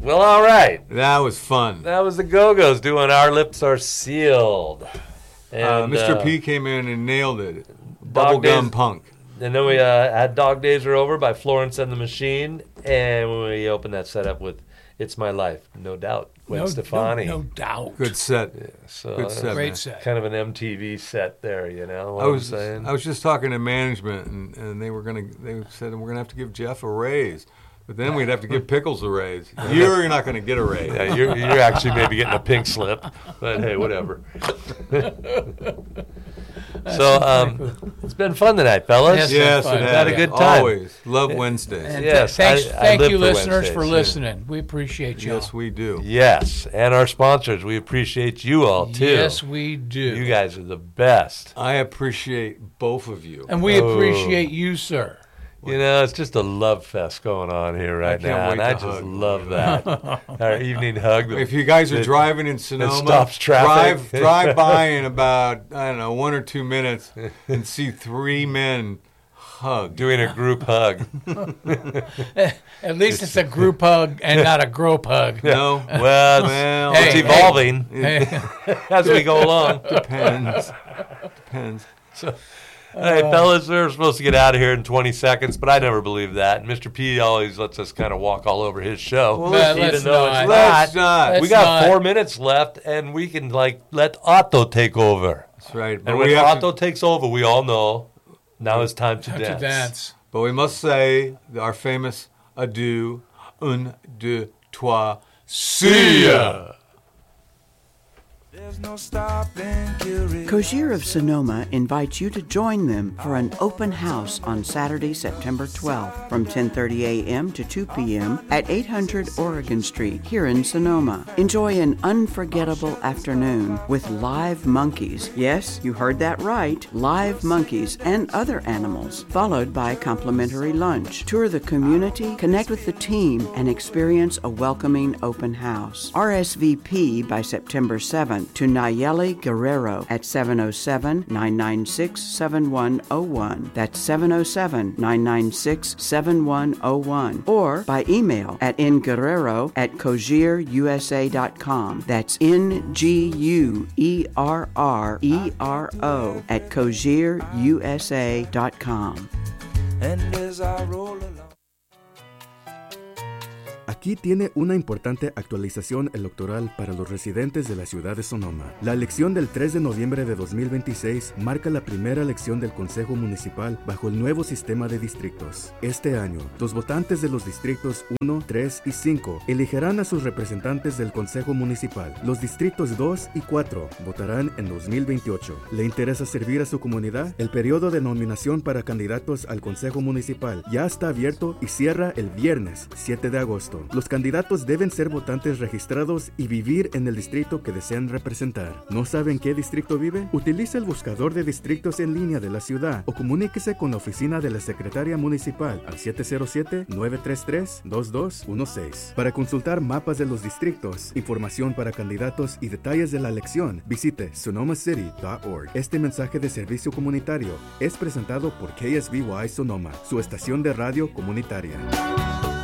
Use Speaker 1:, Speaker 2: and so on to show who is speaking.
Speaker 1: Well, all right.
Speaker 2: That was fun.
Speaker 1: That was the Go-Go's doing Our Lips Are Sealed. And,
Speaker 2: Mr. P came in and nailed it.
Speaker 1: Dog
Speaker 2: Bubblegum
Speaker 1: Days-
Speaker 2: Punk.
Speaker 1: And then we had Dog Days Are Over by Florence and the Machine. And we opened that set up with It's My Life, no doubt. Gwen Stefani.
Speaker 3: No doubt.
Speaker 2: Good set.
Speaker 1: So
Speaker 2: Good set.
Speaker 3: Great
Speaker 2: man.
Speaker 3: set.
Speaker 1: kind of an MTV set there, you know what
Speaker 2: I was
Speaker 1: I'm saying?
Speaker 2: I was just talking to management, and they said we're gonna have to give Jeff a raise, but then we'd have to give Pickles a raise. You're not gonna get a raise.
Speaker 1: Yeah, you're actually maybe getting a pink slip, but hey, whatever. So it's been fun tonight, fellas.
Speaker 3: Yes,
Speaker 2: Yes, it has.
Speaker 1: Had a good time.
Speaker 2: Always love Wednesdays.
Speaker 3: And
Speaker 1: Yes,
Speaker 3: thanks,
Speaker 1: I
Speaker 3: thank
Speaker 1: live
Speaker 3: you,
Speaker 1: for
Speaker 3: listeners, for
Speaker 1: Wednesdays,
Speaker 3: listening. We appreciate you.
Speaker 2: Yes, we do.
Speaker 1: Yes, and our sponsors, we appreciate you all too.
Speaker 3: Yes, we do.
Speaker 1: You guys are the best.
Speaker 2: I appreciate both of you.
Speaker 3: And we appreciate you, sir.
Speaker 1: You know, it's just a love fest going on here right
Speaker 2: can't
Speaker 1: now,
Speaker 2: wait
Speaker 1: and I
Speaker 2: to
Speaker 1: just
Speaker 2: hug.
Speaker 1: love that. Our evening hug.
Speaker 2: If you guys are driving in Sonoma,
Speaker 1: stops traffic.
Speaker 2: drive by in about 1 or 2 minutes and see 3 men hug.
Speaker 1: doing a group hug.
Speaker 3: At least it's a group hug and not a grope hug.
Speaker 2: No,
Speaker 1: Well, it's
Speaker 3: Hey,
Speaker 1: evolving
Speaker 3: Hey,
Speaker 1: as we go along.
Speaker 2: depends.
Speaker 1: Hey, fellas, we're supposed to get out of here in 20 seconds, but I never believe that. And Mr. P always lets us kind of walk all over his show.
Speaker 2: Well,
Speaker 3: let's
Speaker 1: even though it's
Speaker 3: not.
Speaker 2: Let's not.
Speaker 3: Let's
Speaker 1: we got
Speaker 3: not.
Speaker 1: 4 minutes left, and we can let Otto take over.
Speaker 2: That's right. But
Speaker 1: And when
Speaker 2: we, have
Speaker 1: Otto takes over, we all know now it's time to
Speaker 3: have
Speaker 1: dance.
Speaker 3: to dance.
Speaker 2: but we must say our famous adieu, 1, 2, 3, see ya.
Speaker 4: There's no stopping curiosity.
Speaker 5: Kosher of Sonoma invites you to join them for an open house on Saturday, September 12th from 10:30 a.m. to 2 p.m. at 800 Oregon Street here in Sonoma. Enjoy an unforgettable afternoon with live monkeys. Yes, you heard that right. Live monkeys and other animals, followed by a complimentary lunch. Tour the community, connect with the team, and experience a welcoming open house. RSVP by September 7th to Nayeli Guerrero at 707-996-7101. That's 707-996-7101. Or by email at nguerrero@koshirusa.com. That's NGUERRERO at koshirusa.com.
Speaker 4: And as I roll along.
Speaker 6: Aquí tiene una importante actualización electoral para los residentes de la ciudad de Sonoma. La elección del 3 de noviembre de 2026 marca la primera elección del Consejo Municipal bajo el nuevo sistema de distritos. Este año, los votantes de los distritos 1, 3 y 5 elegirán a sus representantes del Consejo Municipal. Los distritos 2 y 4 votarán en 2028. ¿Le interesa servir a su comunidad? El periodo de nominación para candidatos al Consejo Municipal ya está abierto y cierra el viernes 7 de agosto. Los candidatos deben ser votantes registrados y vivir en el distrito que desean representar. ¿No saben qué distrito vive? Utilice el buscador de distritos en línea de la ciudad o comuníquese con la oficina de la secretaria municipal al 707-933-2216. Para consultar mapas de los distritos, información para candidatos y detalles de la elección, visite sonomacity.org. Este mensaje de servicio comunitario es presentado por KSBY Sonoma, su estación de radio comunitaria.